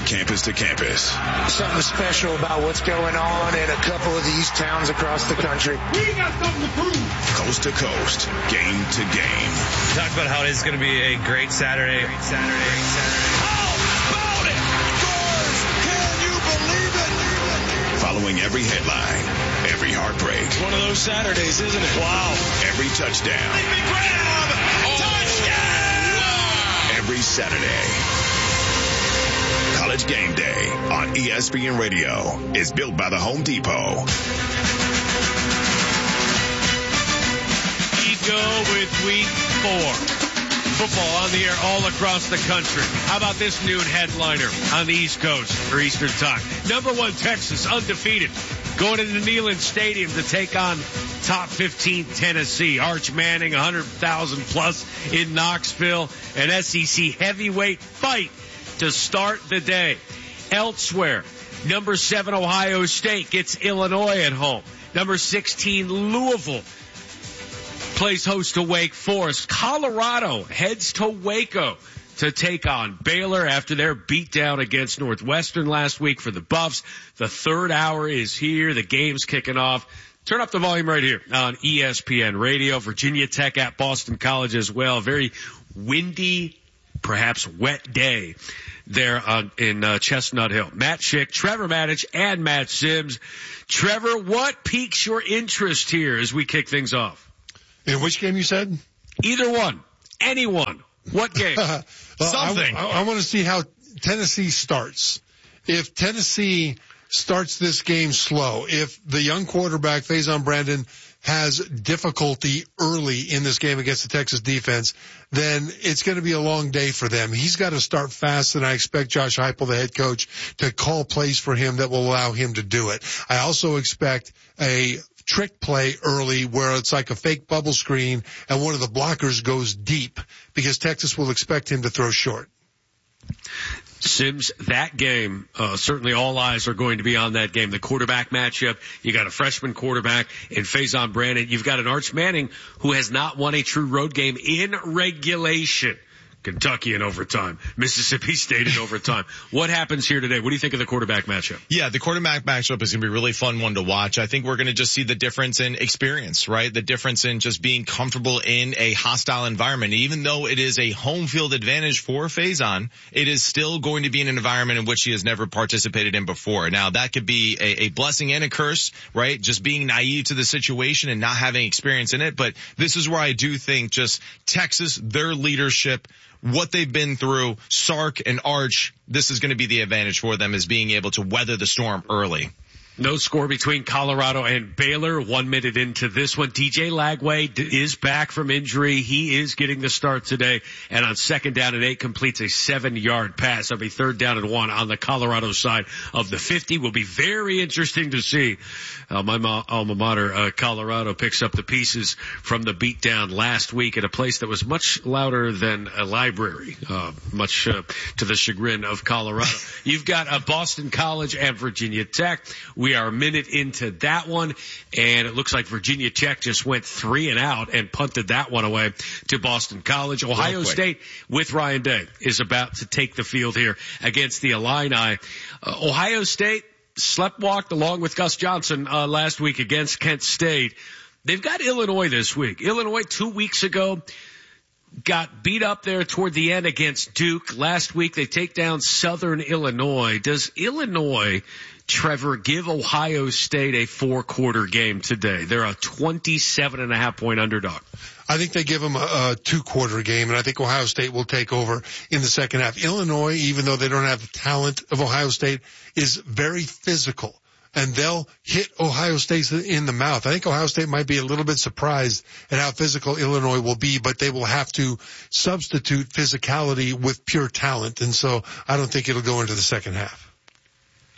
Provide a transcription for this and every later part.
campus to campus. Something special about what's going on in a couple of these towns across the country. We got something to prove. Coast to coast, game to game. Talk about how it is going to be a great Saturday. How about it? Scores! Can you believe it? Following every headline, every heartbreak. It's one of those Saturdays, isn't it? Wow. Every touchdown. Touchdown! Every Saturday. College Game Day on ESPN Radio is built by the Home Depot. We go with week 4. Football on the air all across the country. How about this noon headliner on the East Coast for Eastern Time? Number 1, Texas, undefeated. Going into Neyland Stadium to take on top 15 Tennessee. Arch Manning, 100,000 plus in Knoxville. An SEC heavyweight fight to start the day. Elsewhere, number 7 Ohio State gets Illinois at home. Number 16 Louisville plays host to Wake Forest. Colorado heads to Waco to take on Baylor after their beatdown against Northwestern last week for the Buffs. The third hour is here. The game's kicking off. Turn up the volume right here on ESPN Radio. Virginia Tech at Boston College as well. Very windy, perhaps wet day there in Chestnut Hill. Matt Schick, Trevor Maddich, and Matt Sims. Trevor, what piques your interest here as we kick things off? In which game you said? Either one. Anyone. What game? Something. I want to see how Tennessee starts. If Tennessee starts this game slow, if the young quarterback, Faison Brandon, has difficulty early in this game against the Texas defense, then it's going to be a long day for them. He's got to start fast, and I expect Josh Heupel, the head coach, to call plays for him that will allow him to do it. I also expect a trick play early where it's like a fake bubble screen and one of the blockers goes deep because Texas will expect him to throw short. Sims, that game, certainly all eyes are going to be on that game. The quarterback matchup, you got a freshman quarterback in Faison Brandon. You've got an Arch Manning who has not won a true road game in regulation. Kentucky in overtime, Mississippi State in overtime. What happens here today? What do you think of the quarterback matchup? Yeah, the quarterback matchup is going to be a really fun one to watch. I think we're going to just see the difference in experience, right? The difference in just being comfortable in a hostile environment. Even though it is a home field advantage for Faison, it is still going to be in an environment in which he has never participated in before. Now, that could be a blessing and a curse, right? Just being naive to the situation and not having experience in it. But this is where I do think just Texas, their leadership, what they've been through, Sark and Arch, this is going to be the advantage for them, is being able to weather the storm early. No score between Colorado and Baylor. 1 minute into this one. DJ Lagway is back from injury. He is getting the start today. And on 2nd down and 8, completes a 7-yard pass. That'll be 3rd down and 1 on the Colorado side of the 50. Will be very interesting to see. My alma mater, Colorado, picks up the pieces from the beatdown last week at a place that was much louder than a library, much to the chagrin of Colorado. You've got Boston College and Virginia Tech. We are a minute into that one, and it looks like Virginia Tech just went 3 and out and punted that one away to Boston College. Ohio State with Ryan Day is about to take the field here against the Illini. Ohio State sleptwalked along with Gus Johnson last week against Kent State. They've got Illinois this week. Illinois 2 weeks ago got beat up there toward the end against Duke. Last week they take down Southern Illinois. Does Illinois, Trevor, give Ohio State a 4-quarter game today? They're a 27.5-point underdog. I think they give them a 2-quarter game, and I think Ohio State will take over in the second half. Illinois, even though they don't have the talent of Ohio State, is very physical, and they'll hit Ohio State in the mouth. I think Ohio State might be a little bit surprised at how physical Illinois will be, but they will have to substitute physicality with pure talent, and so I don't think it'll go into the second half.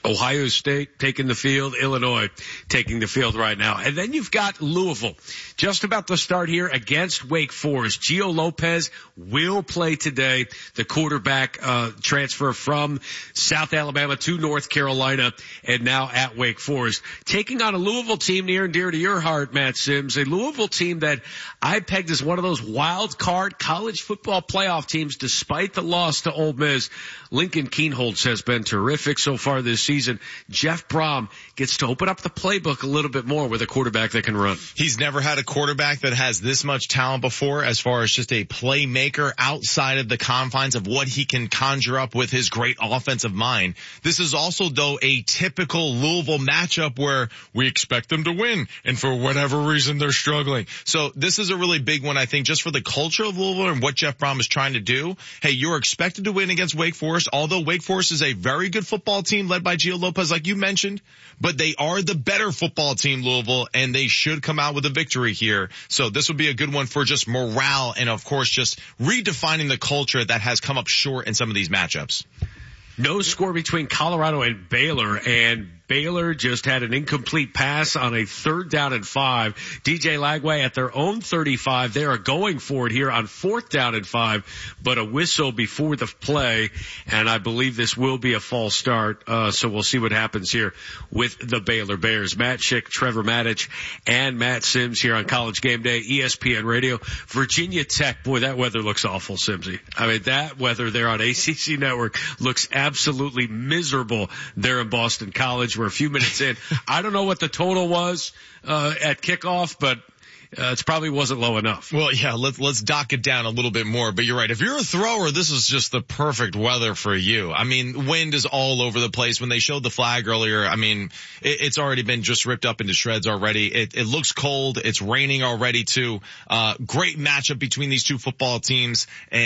Ohio State taking the field, Illinois taking the field right now. And then you've got Louisville just about to start here against Wake Forest. Gio Lopez will play today, the quarterback transfer from South Alabama to North Carolina and now at Wake Forest. Taking on a Louisville team near and dear to your heart, Matt Sims, a Louisville team that I pegged as one of those wild card college football playoff teams despite the loss to Ole Miss. Lincoln Kienholz has been terrific so far this season. Jeff Brom gets to open up the playbook a little bit more with a quarterback that can run. He's never had a quarterback that has this much talent before as far as just a playmaker outside of the confines of what he can conjure up with his great offensive mind. This is also, though, a typical Louisville matchup where we expect them to win, and for whatever reason they're struggling. So this is a really big one, I think, just for the culture of Louisville and what Jeff Brom is trying to do. Hey, you're expected to win against Wake Forest, although Wake Forest is a very good football team led by Gio Lopez, like you mentioned, but they are the better football team, Louisville, and they should come out with a victory here. So this would be a good one for just morale and, of course, just redefining the culture that has come up short in some of these matchups. No score between Colorado and Baylor, and Baylor just had an incomplete pass on a 3rd down and 5. DJ Lagway at their own 35. They are going for it here on 4th down and 5, but a whistle before the play, and I believe this will be a false start. So we'll see what happens here with the Baylor Bears. Matt Schick, Trevor Maddich, and Matt Sims here on College Game Day, ESPN Radio. Virginia Tech, boy, that weather looks awful, Simsy. I mean, that weather there on ACC Network looks absolutely miserable there in Boston College. We're a few minutes in. I don't know what the total was at kickoff, but it probably wasn't low enough. Well, yeah, let's dock it down a little bit more. But you're right. If you're a thrower, this is just the perfect weather for you. I mean, wind is all over the place. When they showed the flag earlier, I mean, it's already been just ripped up into shreds already. It looks cold. It's raining already too. Great matchup between these two football teams.